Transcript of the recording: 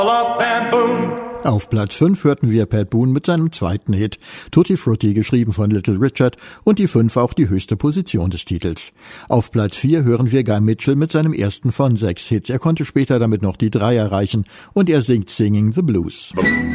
Auf Platz 5 hörten wir Pat Boone mit seinem zweiten Hit, Tutti Frutti, geschrieben von Little Richard, und die 5 auch die höchste Position des Titels. Auf Platz 4 hören wir Guy Mitchell mit seinem ersten von 6 Hits. Er konnte später damit noch die 3 erreichen und er singt Singing the Blues.